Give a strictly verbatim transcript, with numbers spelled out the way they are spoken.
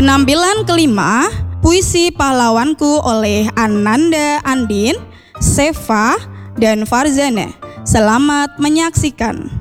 Penampilan kelima, Puisi Pahlawanku oleh Ananda Andin, Seva, dan Farzana. Selamat menyaksikan.